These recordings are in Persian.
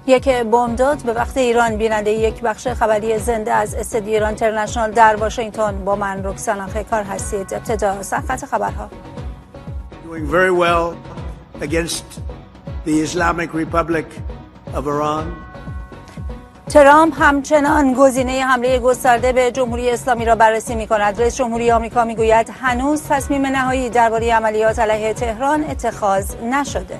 یک بامداد به وقت ایران. بیننده یک بخش خبری زنده از استودیو ایران اینترنشنال در واشنگتن با من رکسانا خیکار هستید. ابتدا صفحات خبرها. Doing very well against the Islamic Republic of Iran. ترامپ همچنان گزینه حمله گسترده به جمهوری اسلامی را بررسی می‌کند. رئیس جمهوری آمریکا می‌گوید هنوز تصمیم نهایی درباره عملیات علیه تهران اتخاذ نشده.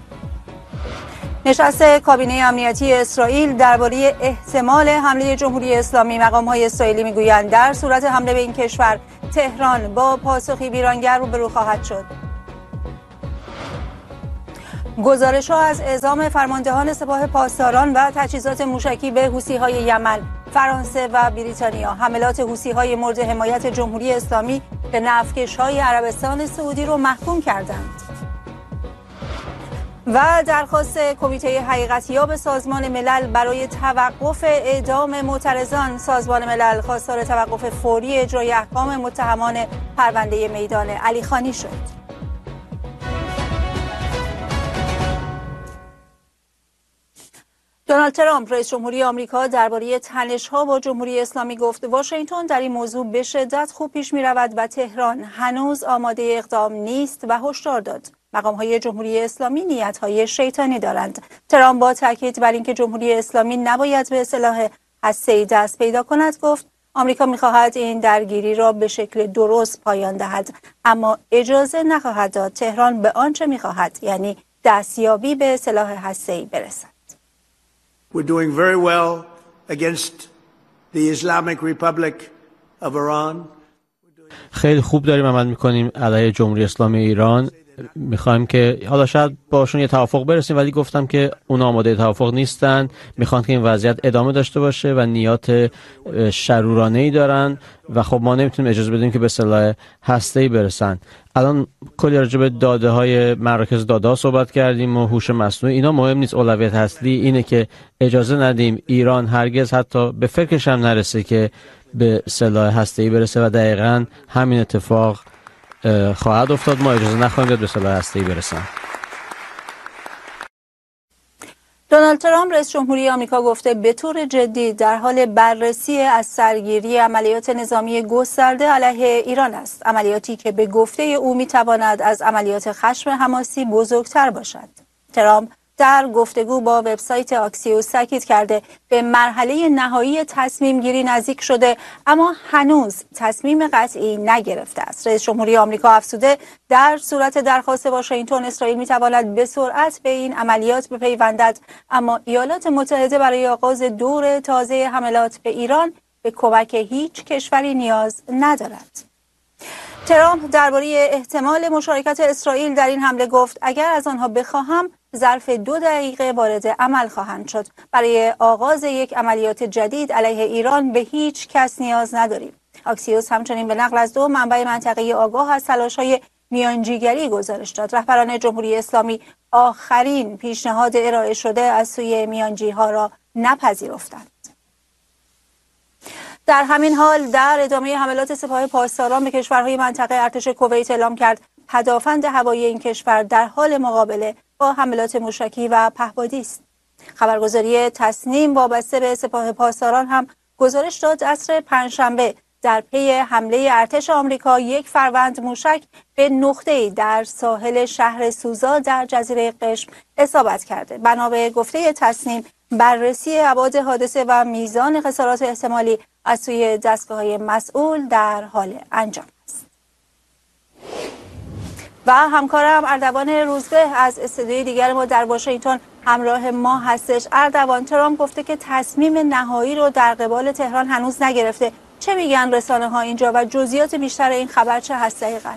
نشست کابینه امنیتی اسرائیل درباره احتمال حمله جمهوری اسلامی. مقام‌های اسرائیلی می‌گویند در صورت حمله به این کشور تهران با پاسخی ویرانگر روبرو خواهد شد. گزارش‌ها از اعزام فرماندهان سپاه پاسداران و تجهیزات موشکی به حوثی‌های یمن، فرانسه و بریتانیا. حملات حوثی‌های مورد حمایت جمهوری اسلامی به نفتکش‌های عربستان سعودی را محکوم کردند. و درخواست کمیته حقیقتیاب سازمان ملل برای توقف اعدام معترضان. سازمان ملل خواستار توقف فوری اجرای احکام متهمان پرونده میدان علیخانی شد. دونالد ترامپ رئیس جمهوری آمریکا درباره تنش‌ها با جمهوری اسلامی گفت واشنگتن در این موضوع به شدت خوب پیش می‌رود و تهران هنوز آماده اقدام نیست و هشدار داد مقام‌های جمهوری اسلامی نیت‌های شیطانی دارند. ترامپ با تاکید بر اینکه جمهوری اسلامی نباید به سلاح هسته‌ای دست پیدا کند گفت آمریکا می‌خواهد این درگیری را به شکل درست پایان دهد، اما اجازه نخواهد داد تهران به آنچه می‌خواهد، یعنی دستیابی به سلاح هسته‌ای برسد. We're doing very well against the Islamic Republic of Iran. خیلی خوب داریم عمل می‌کنیم علیه جمهوری اسلامی ایران. میخوایم که حالا شاید باشون یه توافق برسیم، ولی گفتم که اون آماده توافق نیستن. میخوان که این وضعیت ادامه داشته باشه و نیات شرورانه‌ای دارن و خب ما نمیتونیم اجازه بدیم که به سلاح هسته‌ای برسن. الان کلی راجع به داده‌های مراکز داده صحبت کردیم و هوش مصنوعی. اینا مهم نیست. اولویت اصلی اینه که اجازه ندیم ایران هرگز حتی به فکرش هم نرسه که به سلاح هسته‌ای برسه و دقیقاً همین اتفاق خواهد افتاد. ما اجازه نخواهیم داد به سلاح هسته‌ای برسن. دونالد ترامپ رئیس جمهوری آمریکا گفته به طور جدی در حال بررسی از سرگیری عملیات نظامی گسترده علیه ایران است. عملیاتی که به گفته او میتواند از عملیات خشم حماسی بزرگتر باشد. ترامپ در گفتگو با وبسایت آکسیوس تاکید کرده به مرحله نهایی تصمیم گیری نزدیک شده، اما هنوز تصمیم قطعی نگرفته است. رئیس جمهوری آمریکا افزوده در صورت درخواست واشنگتن اسرائیل میتواند به سرعت به این عملیات بپیوندد، اما ایالات متحده برای آغاز دور تازه حملات به ایران به کمک هیچ کشوری نیاز ندارد. ترامپ درباره احتمال مشارکت اسرائیل در این حمله گفت اگر از آنها بخواهم ظرف 2 دقیقه وارد عمل خواهند شد. برای آغاز یک عملیات جدید علیه ایران به هیچ کس نیاز نداریم. آکسیوس همچنین به نقل از 2 منبع منطقه‌ای آگاه از تلاش‌های میانجیگری گزارش داد. رهبران جمهوری اسلامی آخرین پیشنهاد ارائه شده از سوی میانجی‌ها را نپذیرفتند. در همین حال در ادامه حملات سپاه پاسداران به کشورهای منطقه ارتش کویت اعلام کرد پدافند هوایی این کشور در حال مقابله با حملات موشکی و پهپادی است. خبرگزاری تسنیم وابسته به سپاه پاسداران هم گزارش داد عصر پنجشنبه در پی حمله ارتش آمریکا 1 فروند موشک به نقطه‌ای در ساحل شهر سوزا در جزیره قشم اصابت کرده. بنا به گفته تسنیم بررسی ابعاد حادثه و میزان خسارات احتمالی از سوی دستگاه‌های مسئول در حال انجام است. و همکارم اردوان روزبه از استودیوی دیگر ما در واشنگتن همراه ما هستش. اردوان، ترامپ گفته که تصمیم نهایی رو در قبال تهران هنوز نگرفته. چه میگن رسانه ها اینجا و جزئیات بیشتر این خبر چه هست دقیقاً؟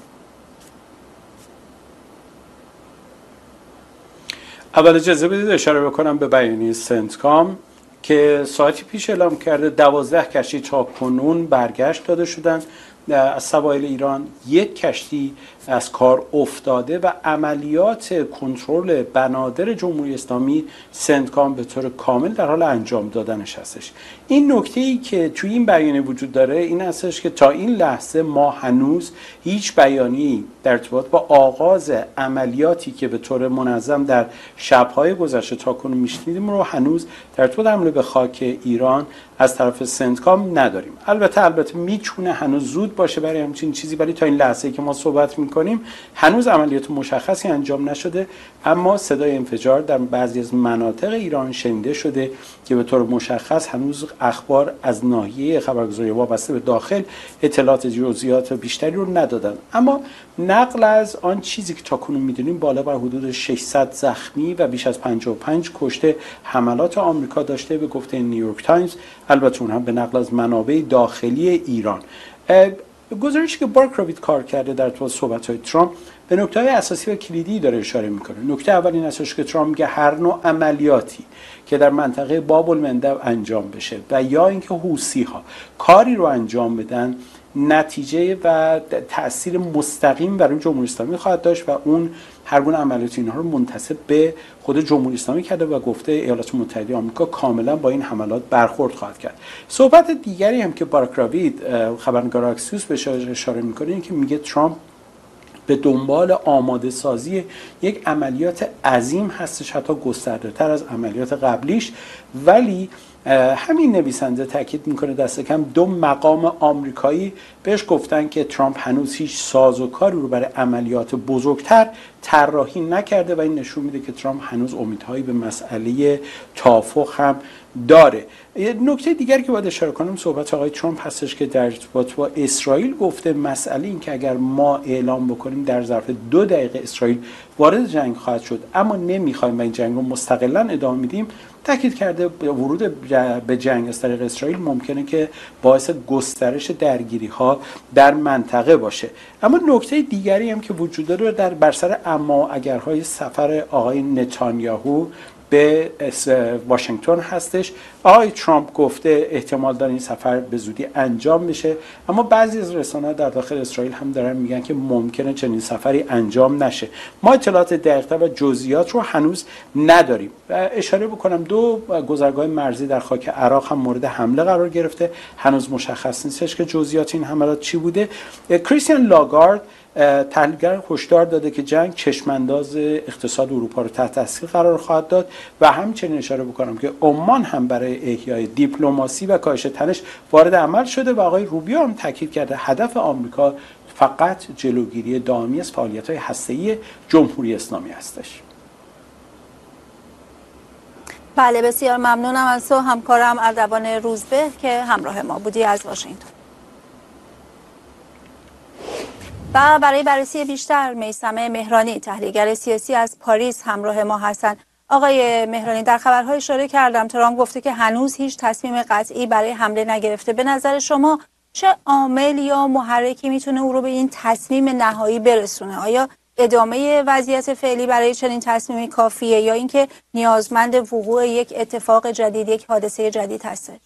اول اجازه بدید اشاره بکنم به بیانیه سنتکام که ساعتی پیش اعلام کرده 12 کشتی تا کنون برگشت داده شدند از سواحل ایران یک کشتی از کار افتاده و عملیات کنترل بنادر جمهوری اسلامی سنتکام به طور کامل در حال انجام دادنش هستش. این نکته‌ای که توی این بیانیه وجود داره این هستش که تا این لحظه ما هنوز هیچ بیانیه‌ای در ارتباط با آغاز عملیاتی که به طور منظم در شب‌های گذشته تاکنون میشنیدیم رو هنوز در ارتباط حمله به خاک ایران از طرف سنتکام نداریم. البته میتونه هنوز زود باشه برای همچین چیزی، ولی تا این لحظه‌ای که ما صحبت می‌کنیم هنوز عملیات مشخصی انجام نشده، اما صدای انفجار در بعضی از مناطق ایران شنیده شده که به طور مشخص هنوز اخبار از ناحیه خبرگزاری وابسته به داخل اطلاعات جزئیات بیشتری رو ندادن. اما نقل از آن چیزی که تاکنون می‌دونیم بالا بر حدود 600 زخمی و بیش از 55 کشته حملات آمریکا داشته به گفته نیویورک تایمز، البته اون هم به نقل از منابع داخلی ایران. گزارشی که بارک راوید کار کرده در طول صحبت‌های ترامپ به نکته‌های اساسی و کلیدی داره اشاره میکنه. نکته اول این هستش که ترامپ میگه هر نوع عملیاتی که در منطقه باب المندب انجام بشه و یا اینکه حوثی‌ها کاری رو انجام بدن، نتیجه و تأثیر مستقیم بر جمهوری اسلامی خواهد داشت و اون هر گونه عملیات اینها رو منتسب به خود جمهوری اسلامی کرده و گفته ایالات متحده آمریکا کاملا با این حملات برخورد خواهد کرد. صحبت دیگری هم که بارک راوید خبرنگار اکسیوس بهش اشاره میکنه این که میگه ترامپ به دنبال آماده سازی یک عملیات عظیم هستش، حتی گسترده تر از عملیات قبلیش، ولی همین نویسنده تاکید میکنه دست کم 2 مقام آمریکایی بهش گفتن که ترامپ هنوز هیچ سازوکاری رو برای عملیات بزرگتر طراحی نکرده و این نشون میده که ترامپ هنوز امیدهایی به مسئله توافق هم داره. نکته دیگری که باید اشاره کنم صحبت آقای ترامپ هستش که در ارتباط با اسرائیل گفته مسئله این که اگر ما اعلام بکنیم در ظرف 2 دقیقه اسرائیل وارد جنگ خواهد شد اما نمیخوایم و این جنگ رو مستقلا ادامه میدیم، تاکید کرده ورود به جنگ از طریق اسرائیل ممکنه که باعث گسترش درگیری ها در منطقه باشه. اما نکته دیگری هم که وجود داره در بر سر اما اگرهای سفر آقای نتانیاهو به واشنگتن هستش. آقای ترامپ گفته احتمال داره این سفر به زودی انجام بشه، اما بعضی از رسانه‌ها در داخل اسرائیل هم دارن میگن که ممکنه چنین سفری انجام نشه. ما اطلاعات دقیق‌تر و جزئیات رو هنوز نداریم. اشاره بکنم 2 گذرگاه مرزی در خاک عراق هم مورد حمله قرار گرفته، هنوز مشخص نیستش که جزئیات این حملات چی بوده. کریستیان لاگارد تحلیلگر هشدار داده که جنگ چشمانداز اقتصاد اروپا رو تحت تاثیر قرار خواهد داد و همچنین اشاره بکنم که عمان هم برای احیای دیپلماسی و کاهش تنش وارد عمل شده و آقای روبیو هم تاکید کرده هدف آمریکا فقط جلوگیری دائمی از فعالیت‌های هسته‌ای جمهوری اسلامی هستش. بله، بسیار ممنونم از تو همکارم اردوان روزبه که همراه ما بودی از واشنگتن. و برای بررسی بیشتر میثم مهرانی تحلیلگر سیاسی از پاریس همراه ما هستند. آقای مهرانی، در خبرهای اشاره کردم ترامپ گفته که هنوز هیچ تصمیم قطعی برای حمله نگرفته. به نظر شما چه عامل یا محرکی میتونه او رو به این تصمیم نهایی برسونه؟ آیا ادامه وضعیت فعلی برای چنین تصمیمی کافیه یا اینکه نیازمند وقوع یک اتفاق جدید، یک حادثه جدید هستش؟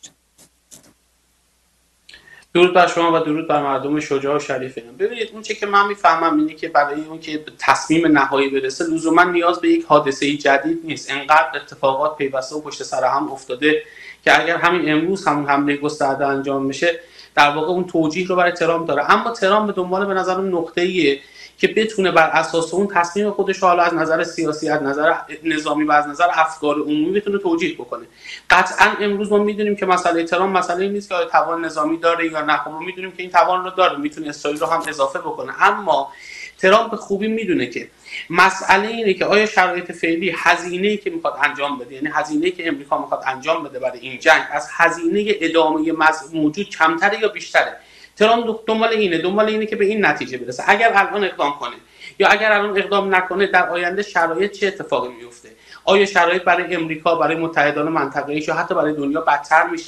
درود بر شما و درود بر مردم شجاع و شریف ایران. ببینید اون چه که من میفهمم اینه که برای اون که تصمیم نهایی برسه لزوما نیاز به یک حادثه جدید نیست. انقدر اتفاقات پیوسته و پشت سر هم افتاده که اگر همین امروز همون حمله گسترده انجام بشه در واقع اون توجیه رو برای ترامپ داره. اما ترامپ به دنبال به نظر اون نقطه‌ایه که بتونه بر اساس اون تصمیم خودش رو حالا از نظر سیاسی، از نظر نظامی و از نظر افکار عمومی بتونه توجیه بکنه. قطعا امروز ما میدونیم که مسئله ترامپ مسئله نیست که توان نظامی داره یا نه. ما میدونیم که این توان رو داره، میتونه اسرائیل رو هم اضافه بکنه. اما ترامپ به خوبی میدونه که مسئله اینه که آیا شرایط فعلی هزینه‌ای که میخواد انجام بده، یعنی هزینه‌ای که امریکا میخواد انجام بده برای این جنگ از هزینه ادامه موجود کمتره یا بیشتره. ترامپ دنبال اینه که به این نتیجه برسه. اگر الان اقدام کنه یا اگر الان اقدام نکنه در آینده شرایط چه اتفاقی میفته؟ آیا شرایط برای امریکا، برای متحدان منطقه‌ایش یا حتی برای دنیا بدتر میشه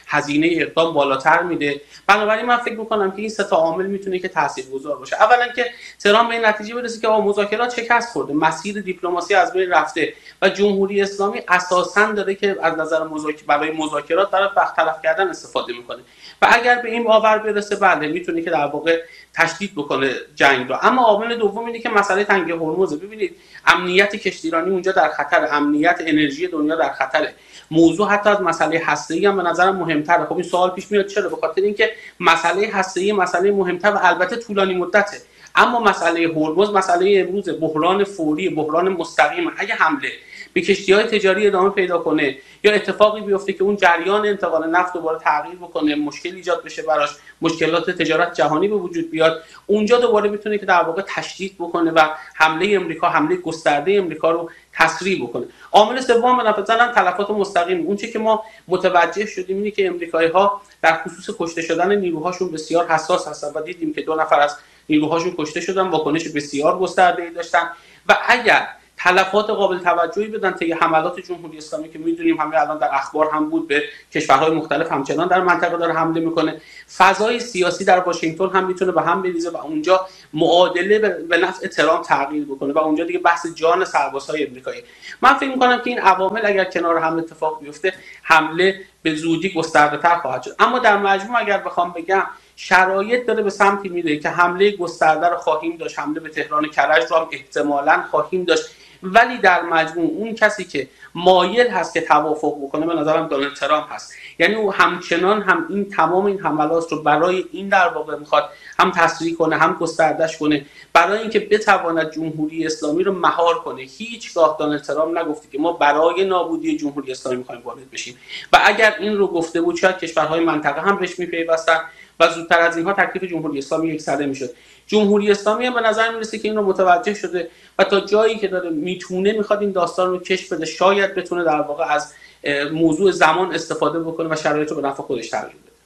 هزینه اقدام بالاتر میده. بنابراین من فکر میکنم که این سه تا عامل میتونه که تاثیرگذار باشه. اولا که تهران به این نتیجه برسه که مذاکرات شکست خورده، مسیر دیپلماسی از بین رفته و جمهوری اسلامی اساساً داره که از نظر برای مذاکرات برای برطرف کردن استفاده میکنه و اگر به این باور برسه بله میتونه که در واقع تشدید بکنه جنگ رو. اما عامل دوم اینه که مسئله تنگه هرمز. ببینید امنیت کشتیرانی اونجا در خطر، امنیت انرژی دنیا در خطره. موضوع حتی از مسئله هسته‌ای هم به نظرم مهمتره. خب این سوال پیش میاد چرا؟ به خاطر اینکه مسئله هسته‌ای مسئله مهمتر و البته طولانی مدته، اما مسئله هرمز مسئله امروز، بحران فوری، بحران مستقیم. اگه حمله به کشتی‌های تجاری ادامه پیدا کنه یا اتفاقی بیفته که اون جریان انتقال نفت دوباره تغییر بکنه، مشکل ایجاد بشه براش، مشکلات تجارت جهانی به وجود بیاد، اونجا دوباره میتونه که در واقع تشدید بکنه و حمله امریکا، حمله گسترده امریکا رو تسریع بکنه. عامل سوم به نظرم تلفات مستقیم. اون چیزی که ما متوجه شدیم اینه که امریکایی‌ها در خصوص کشته شدن نیروهاشون بسیار حساس هستن و دیدیم که 2 نفر از نیروهاشون کشته شدن، واکنش بسیار گسترده‌ای داشتن و اگر تلفات قابل توجهی بدن طی حملات جمهوری اسلامی که میدونیم همه الان در اخبار هم بود، به کشورهای مختلف همچنان در منطقه داره حمله میکنه، فضای سیاسی در واشنگتن هم میتونه به هم بریزه و اونجا معادله به نفع ترامپ تغییر بکنه و اونجا دیگه بحث جان سربازهای امریکایی. من فکر میکنم که این عوامل اگر کنار هم اتفاق بیفته حمله به زودی گسترده‌تر خواهد شد. اما در مجموع اگر بخوام بگم شرایط داره به سمتی میره که حمله گسترده رو خواهیم داشت، حمله به تهران کرج رو هم احتمالاً خواهیم داشت، ولی در مجموع اون کسی که مایل هست که توافق بکنه به نظرم دونالد ترامپ هست. یعنی او همچنان هم این تمام این حملات رو برای این در واقع میخواد هم تسریع کنه هم گستردش کنه برای اینکه بتواند جمهوری اسلامی رو مهار کنه. هیچگاه دونالد ترامپ نگفته که ما برای نابودی جمهوری اسلامی میخوایم وارد بشیم و اگر این رو گفته بود شاید کشورهای منطقه هم بهش میپیوستن و زودتر از اینها تکلیف جمهوری اسلامی یکسره میشد. جمهوری اسلامی هم به نظر میرسه که این رو متوجه شده و تا جایی که داره میتونه میخواد این داستان رو کشف بده، شاید بتونه در واقع از موضوع زمان استفاده بکنه و شرایط رو به نفع خودش تغییر بده.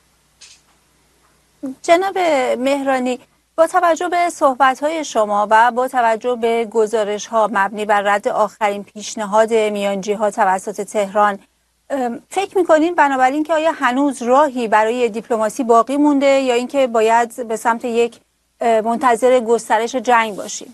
جناب مهرانی، با توجه به صحبت‌های شما و با توجه به گزارش‌ها مبنی بر رد آخرین پیشنهاد میانجی‌ها توسط تهران، فکر می‌کنین بنابراین که آیا هنوز راهی برای دیپلماسی باقی مونده یا اینکه باید به سمت یک منتظر گسترش جنگ باشیم؟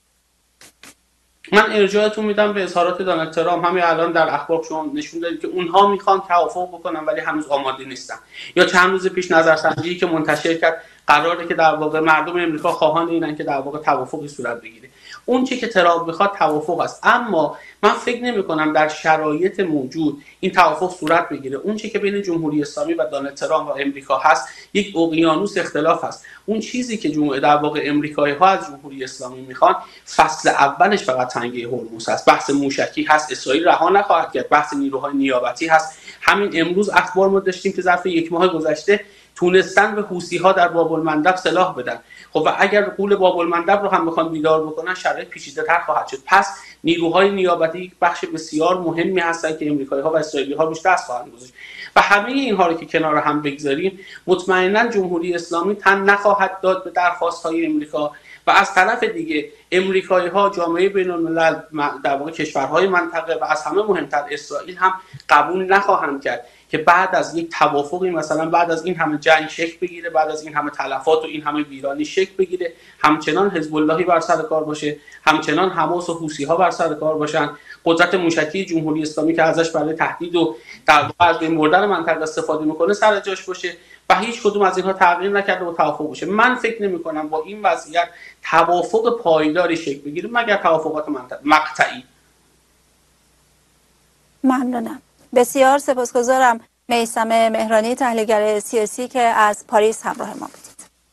من ارجاعتون میدم به اظهارات دونالد ترامپ. همین الان در اخبار شما نشون دادید که اونها میخوان توافق بکنن ولی هنوز آماده نیستن. یا چند روز پیش نظرسنجی که منتشر کرد قراره که در واقع مردم امریکا خواهان اینن که در واقع توافقی صورت بگیره. اون چیزی که ترامپ میخواد توافق است، اما من فکر نمی‌کنم در شرایط موجود این توافق صورت بگیره. اون چیزی که بین جمهوری اسلامی و دونالد ترامپ و امریکا هست یک اقیانوس اختلاف است. اون چیزی که در واقع امریکایی‌ها از جمهوری اسلامی میخوان فصل اولش فقط تنگه هرمز است. بحث موشکی هست، اسرائیل رها نخواهد کرد، بحث نیروهای نیابتی هست. همین امروز اخبار ما داشتیم که ظرف 1 ماه گذشته تونستن به حوثی‌ها در باب‌المندب سلاح بدن. خب و اگر قول باب‌المندب رو هم بخوان بیدار بکنن شرایط پیچیده‌تر خواهد شد. پس نیروهای نیابتی یک بخش بسیار مهمی هستن که امریکایی‌ها و اسرائیلی‌ها روش دست خواهند گذاشت. و همه اینها رو که کنار هم بگذاریم مطمئنا جمهوری اسلامی تن نخواهد داد به درخواست‌های امریکا و از طرف دیگه امریکایی‌ها، جامعه بین‌الملل، در واقع کشورهای منطقه و از همه مهمتر اسرائیل هم قبول نخواهند کرد که بعد از یک توافقی مثلا بعد از این همه جنگ شکل بگیره، بعد از این همه تلفات و این همه ویرانی شکل بگیره، همچنان حزب اللهی بر سر کار باشه، همچنان حماس و حوثی‌ها بر سر کار باشن، قدرت موشکی جمهوری اسلامی که ازش برای تهدید و در واقع از بین بردن منطقه استفاده میکنه سر جاش باشه و هیچ کدوم از اینها تغییر نکرده و توافق باشه. من فکر نمی‌کنم با این وضعیت توافق پایداری شکل بگیره مگر توافقات مقطعی. ممنونم. بسیار سپاسگزارم میثم مهرانی، تحلیلگر سیاسی که از پاریس همراه ما بودید.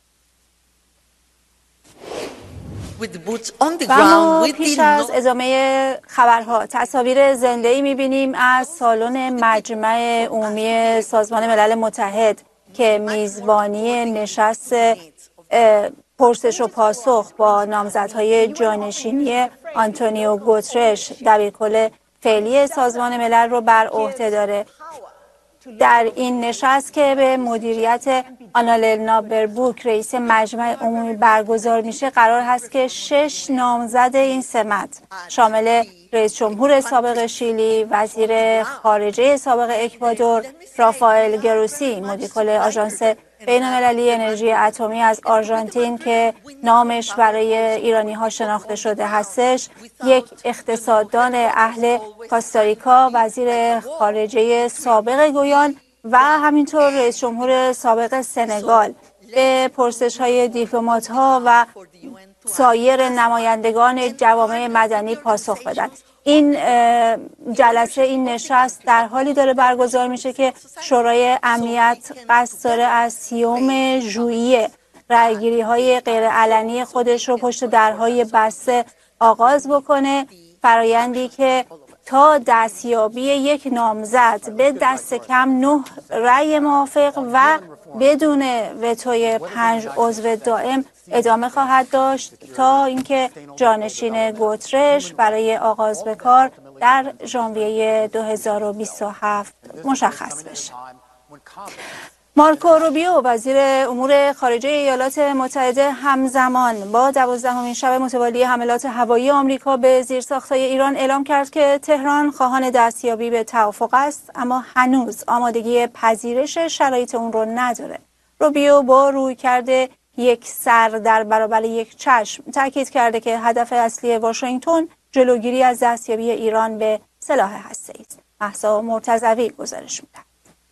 و ما پیش از ادامه خبرها تصاویر زنده‌ای می‌بینیم از سالن مجمع عمومی سازمان ملل متحد که میزبانی نشست پرسش و پاسخ با نامزدهای جانشینی آنتونیو گوترش دبیرکل فعلی سازمان ملل رو بر عهده داره. در این نشست که به مدیریت آنالنا بربوک رئیس مجمع عمومی برگزار میشه قرار هست که 6 نامزد این سمت شامل رئیس جمهور سابق شیلی، وزیر خارجه سابق اکوادور رافائل گروسی، مدیر کل آژانس بین‌المللی انرژی اتمی از آرژانتین که نامش برای ایرانی‌ها شناخته شده هستش، یک اقتصاددان اهل کاستاریکا، وزیر خارجه سابق گویان و همینطور رئیس جمهور سابق سنگال به پرسش‌های دیپلمات‌ها و سایر نمایندگان جوامع مدنی پاسخ بدن. این جلسه، این نشست در حالی داره برگزار میشه که شورای امنیت قصد داره از 30 ژوئیه رأیگیری‌های غیرعلنی خودش رو پشت درهای بسته آغاز بکنه، فرایندی که تا دستیابی یک نامزد به دست کم 9 رأی موافق و بدون وتوی 5 عضو دائم ادامه خواهد داشت تا اینکه جانشین گوترش برای آغاز به کار در ژانویه 2027 مشخص بشه. مارکو روبیو وزیر امور خارجه ایالات متحده همزمان با 12مین شب متوالی حملات هوایی آمریکا به زیرساخت‌های ایران اعلام کرد که تهران خواهان دستیابی به توافق است، اما هنوز آمادگی پذیرش شرایط اون رو نداره. روبیو با رویکرد یک سر در برابر یک چشم تاکید کرده که هدف اصلی واشنگتن جلوگیری از دستیابی ایران به سلاح هسته‌ای است. مهسا مرتضوی گزارش می‌دهد.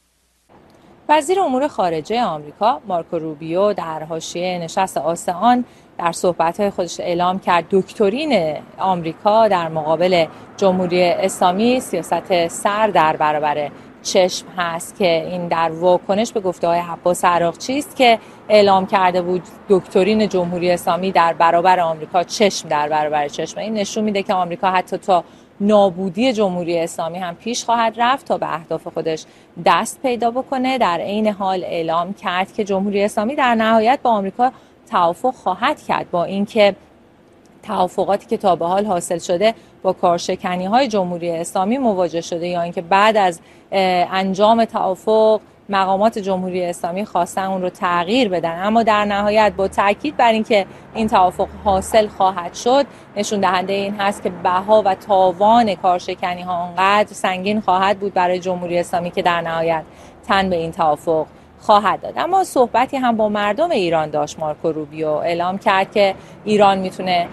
وزیر امور خارجه آمریکا مارکو روبیو در حاشیه نشست آسئان در صحبت‌های خودش اعلام کرد دکترین آمریکا در مقابل جمهوری اسلامی سیاست سر در برابر چشم هست که این در واکنش به گفته‌های عباس عراقچی است که اعلام کرده بود دکترین جمهوری اسلامی در برابر آمریکا چشم در برابر چشم. این نشون میده که آمریکا حتی تا نابودی جمهوری اسلامی هم پیش خواهد رفت تا به اهداف خودش دست پیدا بکنه. در عین حال اعلام کرد که جمهوری اسلامی در نهایت با آمریکا توافق خواهد کرد، با اینکه توافقاتی که تا به حال حاصل شده با کارشکنی‌های جمهوری اسلامی مواجه شده یا اینکه بعد از انجام توافق مقامات جمهوری اسلامی خواستن اون رو تغییر بدن، اما در نهایت با تاکید بر اینکه این توافق حاصل خواهد شد نشون دهنده این هست که بها و تاوان کارشکنی‌ها آنقدر سنگین خواهد بود برای جمهوری اسلامی که در نهایت تن به این توافق خواهد داد. اما صحبتی هم با مردم ایران داشت. مارکو روبیو اعلام کرد که ایران میتونه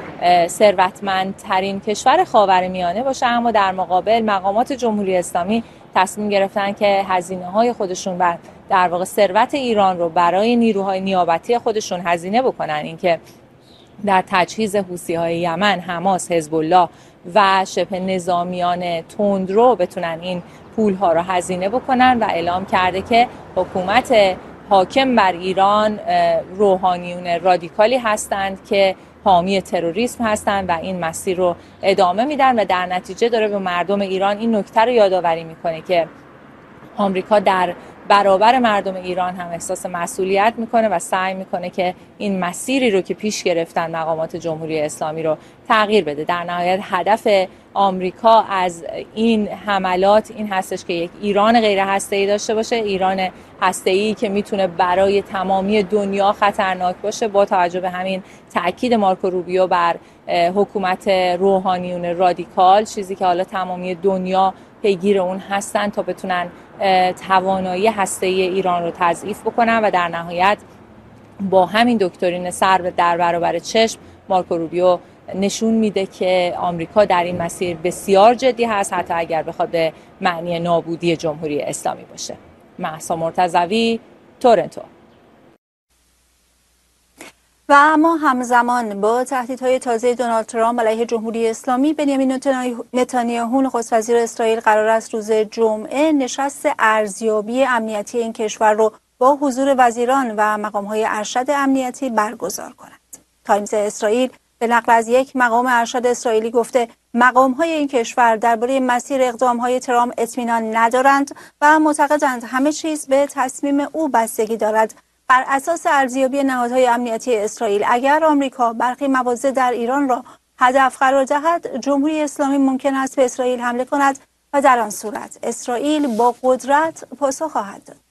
ثروتمندترین کشور خاورمیانه باشه، اما در مقابل مقامات جمهوری اسلامی تصمیم گرفتن که هزینه‌های خودشون و در واقع ثروت ایران رو برای نیروهای نیابتی خودشون هزینه بکنن. اینکه در تجهیز حوثی‌های یمن، حماس، حزب الله و شبه نظامیان تندرو بتونن این پول‌ها رو هزینه بکنن و اعلام کرده که حکومت حاکم بر ایران روحانیون رادیکالی هستند که حامی تروریسم هستند و این مسیر رو ادامه میدن و در نتیجه داره به مردم ایران این نکته رو یادآوری میکنه که آمریکا در برابر مردم ایران هم احساس مسئولیت میکنه و سعی میکنه که این مسیری رو که پیش گرفتن مقامات جمهوری اسلامی رو تغییر بده. در نهایت هدف آمریکا از این حملات این هستش که یک ایران غیر هسته‌ای داشته باشه، ایران هسته‌ای که میتونه برای تمامی دنیا خطرناک باشه. با توجه به همین تاکید مارکو روبیو بر حکومت روحانیون رادیکال، چیزی که حالا تمامی دنیا پیگیر اون هستن تا بتونن توانایی هسته‌ای ایران رو تضعیف بکنن و در نهایت با همین دکترین سر در برابر چشم مارکو روبیو نشون میده که آمریکا در این مسیر بسیار جدی هست، حتی اگر بخواد به معنی نابودی جمهوری اسلامی باشه. مهسا مرتضوی، تورنتو. و اما همزمان با تهدیدهای تازه دونالد ترامپ علیه جمهوری اسلامی، بنیامین نتانیاهو نخست وزیر اسرائیل قرار است روز جمعه نشست ارزیابی امنیتی این کشور رو با حضور وزیران و مقام‌های ارشد امنیتی برگزار کند. تایمز اسرائیل به نقل از یک مقام ارشد اسرائیلی گفته مقام‌های این کشور درباره مسیر اقدام‌های ترامپ اطمینان ندارند و معتقدند همه چیز به تصمیم او بستگی دارد. بر اساس ارزیابی نهادهای امنیتی اسرائیل، اگر آمریکا برخی مواضع در ایران را هدف قرار دهد، جمهوری اسلامی ممکن است به اسرائیل حمله کند و در آن صورت اسرائیل با قدرت پاسخ خواهد داد.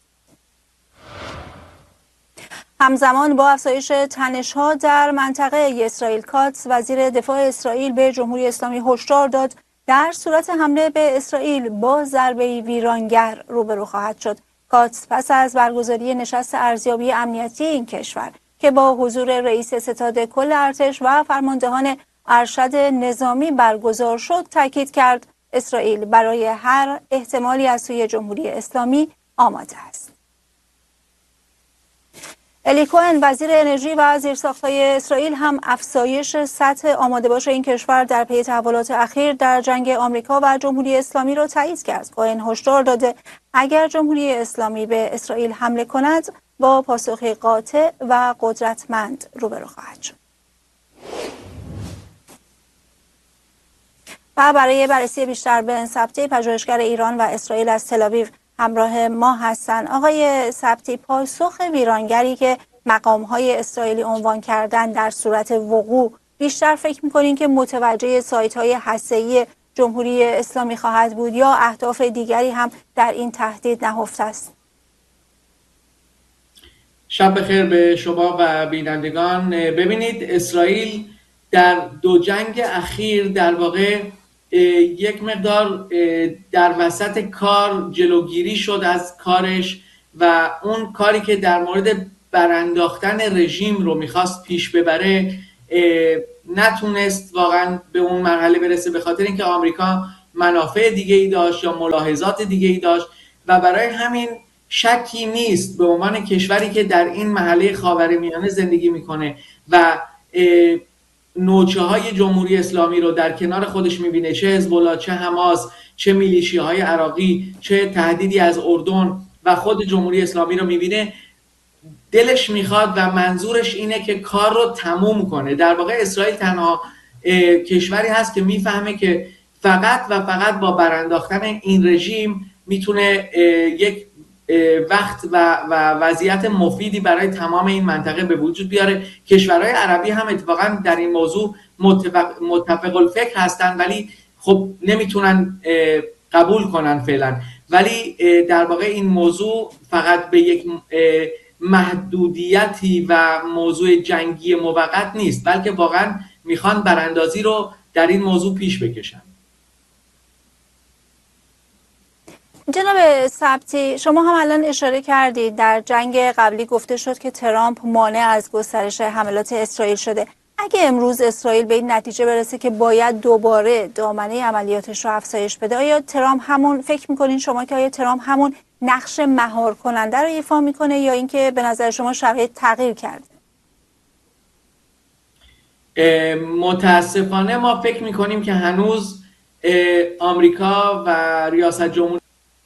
همزمان با افزایش تنش‌ها در منطقه، اسرائیل کاتس وزیر دفاع اسرائیل به جمهوری اسلامی هشدار داد در صورت حمله به اسرائیل با ضربه‌ای ویرانگر روبرو خواهد شد. قدس پس از برگزاری نشست ارزیابی امنیتی این کشور که با حضور رئیس ستاد کل ارتش و فرماندهان ارشد نظامی برگزار شد، تاکید کرد اسرائیل برای هر احتمالی از سوی جمهوری اسلامی آماده است. الی کوهن وزیر انرژی و زیرساخت‌های اسرائیل هم افزایش سطح آماده‌باش این کشور در پی تحولات اخیر در جنگ آمریکا و جمهوری اسلامی را تایید کرد. کوهن هشدار داده اگر جمهوری اسلامی به اسرائیل حمله کند با پاسخی قاطع و قدرتمند روبرو خواهد شد. و برای بررسی بیشتر بن سبتی، پژوهشگر ایران و اسرائیل از تل‌آویو همراه ما هستن. آقای سبتی، پاسخ ویرانگری که مقام‌های اسرائیلی عنوان کردن در صورت وقوع، بیشتر فکر می‌کنین که متوجه سایت‌های هسته‌ای جمهوری اسلامی خواهد بود یا اهداف دیگری هم در این تهدید نهفته است؟ شب بخیر به شما و بینندگان. ببینید، اسرائیل در دو جنگ اخیر در واقع یک مقدار در وسط کار جلوگیری شد از کارش و اون کاری که در مورد برانداختن رژیم رو میخواست پیش ببره نتونست واقعا به اون مرحله برسه، به خاطر اینکه آمریکا منافع دیگه ای داشت یا ملاحظات دیگه ای داشت و برای همین شکی نیست به عنوان کشوری که در این محله خاورمیانه زندگی میکنه و نوچه های جمهوری اسلامی رو در کنار خودش میبینه، چه حزب الله، چه حماس، چه میلیشی های عراقی، چه تهدیدی از اردن و خود جمهوری اسلامی رو میبینه، دلش میخواد و منظورش اینه که کار رو تموم کنه. در واقع اسرائیل تنها کشوری هست که میفهمه که فقط و فقط با برانداختن این رژیم میتونه یک وقت و وضعیت مفیدی برای تمام این منطقه به وجود بیاره. کشورهای عربی هم اتفاقا در این موضوع متفق الفکر هستن، ولی خب نمیتونن قبول کنن فعلا. ولی در واقع این موضوع فقط به یک محدودیتی و موضوع جنگی موقت نیست، بلکه واقعا میخوان براندازی رو در این موضوع پیش بکشن. جناب سبتی، شما هم الان اشاره کردید در جنگ قبلی گفته شد که ترامپ مانع از گسترش حملات اسرائیل شده. اگه امروز اسرائیل به این نتیجه برسه که باید دوباره دامنه عملیاتش رو افزایش بده، آیا ترامپ همون فکر میکنین شما که آیا ترامپ همون نقش مهار کننده رو ایفا میکنه یا اینکه به نظر شما شرایط تغییر کرده؟ متاسفانه ما فکر میکنیم که هنوز آمریکا و ریاست جمهوری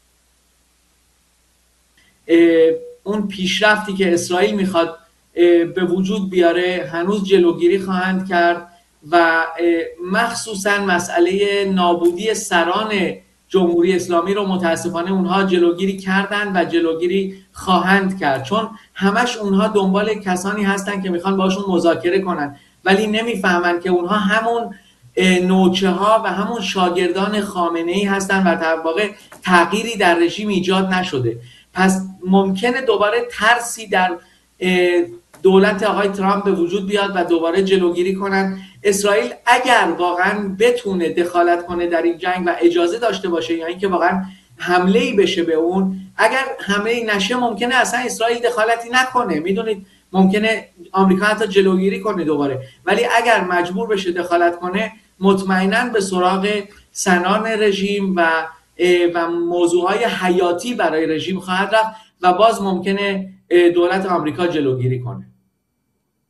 اون پیشرفتی که اسرائیل میخواد به وجود بیاره هنوز جلوگیری خواهند کرد و مخصوصا مسئله نابودی سران جمهوری اسلامی رو متاسفانه اونها جلوگیری کردن و جلوگیری خواهند کرد، چون همش اونها دنبال کسانی هستن که میخوان باشون مذاکره کنن، ولی نمیفهمن که اونها همون نوچه ها و همون شاگردان خامنه‌ای هستن و در واقع تغییری در رژیم ایجاد نشده. پس ممکنه دوباره ترسی در دولت آقای ترامپ به وجود بیاد و دوباره جلوگیری کنن. اسرائیل اگر واقعا بتونه دخالت کنه در این جنگ و اجازه داشته باشه یا اینکه واقعا حمله‌ای بشه به اون، اگر حمله‌ای نشه ممکنه اصلا اسرائیل دخالتی نکنه. میدونید ممکنه آمریکا حتی جلوگیری کنه دوباره، ولی اگر مجبور بشه دخالت کنه مطمئناً به سراغ سنان رژیم و موضوعهای حیاتی برای رژیم خواهد رفت و باز ممکنه دولت آمریکا جلوگیری کنه.